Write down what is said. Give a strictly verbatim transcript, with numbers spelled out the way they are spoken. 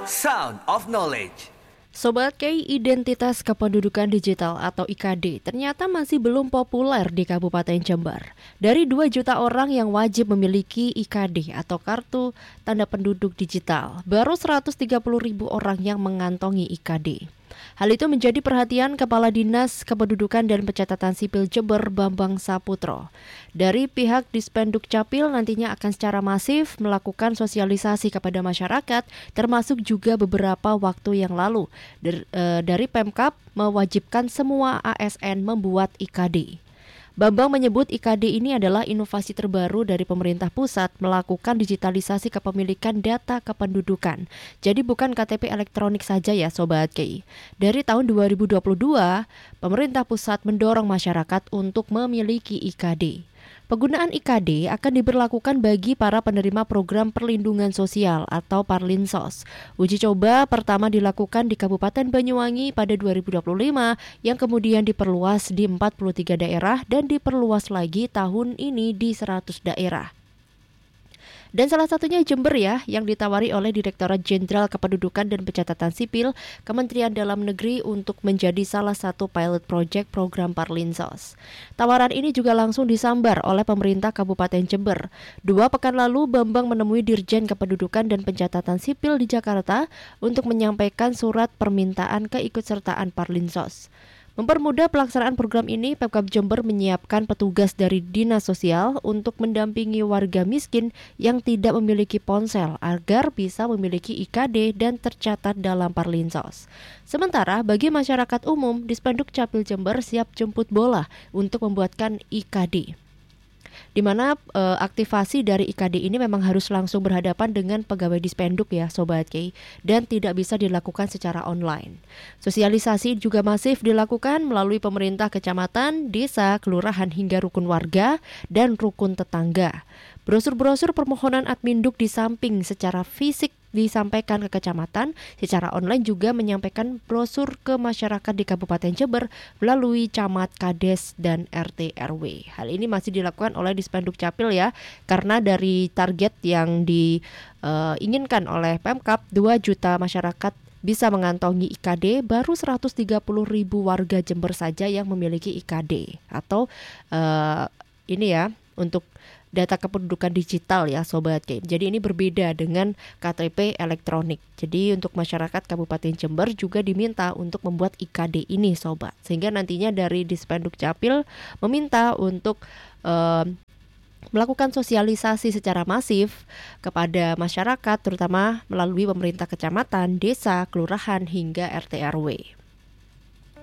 Sound of Knowledge. Sobat K, identitas kependudukan digital atau I K D ternyata masih belum populer di Kabupaten Jember. Dari dua juta orang yang wajib memiliki I K D atau kartu tanda penduduk digital, baru seratus tiga puluh ribu orang yang mengantongi I K D. Hal itu menjadi perhatian Kepala Dinas Kependudukan dan Pencatatan Sipil Jember, Bambang Saputro. Dari pihak Dispenduk Capil nantinya akan secara masif melakukan sosialisasi kepada masyarakat, termasuk juga beberapa waktu yang lalu dari Pemkab mewajibkan semua A S N membuat I K D. Bambang menyebut I K D ini adalah inovasi terbaru dari pemerintah pusat melakukan digitalisasi kepemilikan data kependudukan. Jadi bukan K T P elektronik saja ya Sobat K. Dari tahun dua ribu dua puluh dua, pemerintah pusat mendorong masyarakat untuk memiliki I K D. Penggunaan I K D akan diberlakukan bagi para penerima program perlindungan sosial atau Parlinsos. Uji coba pertama dilakukan di Kabupaten Banyuwangi pada dua ribu dua puluh lima yang kemudian diperluas di empat puluh tiga daerah dan diperluas lagi tahun ini di seratus daerah. Dan salah satunya Jember ya, yang ditawari oleh Direktorat Jenderal Kependudukan dan Pencatatan Sipil Kementerian Dalam Negeri untuk menjadi salah satu pilot project program Parlinsos. Tawaran ini juga langsung disambar oleh pemerintah Kabupaten Jember. Dua pekan lalu Bambang menemui Dirjen Kependudukan dan Pencatatan Sipil di Jakarta untuk menyampaikan surat permintaan keikutsertaan Parlinsos. Mempermudah pelaksanaan program ini, Pemkab Jember menyiapkan petugas dari Dinas Sosial untuk mendampingi warga miskin yang tidak memiliki ponsel agar bisa memiliki I K D dan tercatat dalam Parlinsos. Sementara bagi masyarakat umum, Dispenduk Capil Jember siap jemput bola untuk membuatkan I K D. Di mana e, aktivasi dari I K D ini memang harus langsung berhadapan dengan pegawai Dispenduk ya Sobat K, dan tidak bisa dilakukan secara online. Sosialisasi juga masif dilakukan melalui pemerintah kecamatan, desa, kelurahan hingga rukun warga dan rukun tetangga. Brosur-brosur permohonan Adminduk di samping secara fisik disampaikan ke kecamatan, secara online juga menyampaikan brosur ke masyarakat di Kabupaten Jember melalui camat, kades, dan R T R W. Hal ini masih dilakukan oleh Dispenduk Capil ya, karena dari target yang diinginkan uh, oleh Pemkab dua juta masyarakat bisa mengantongi I K D, baru seratus tiga puluh ribu warga Jember saja yang memiliki I K D atau uh, ini ya untuk data kependudukan digital ya Sobat K. Jadi ini berbeda dengan K T P elektronik. Jadi untuk masyarakat Kabupaten Jember juga diminta untuk membuat I K D ini Sobat. Sehingga nantinya dari Dispenduk Capil meminta untuk uh, melakukan sosialisasi secara masif kepada masyarakat terutama melalui pemerintah kecamatan, desa, kelurahan hingga R T R W.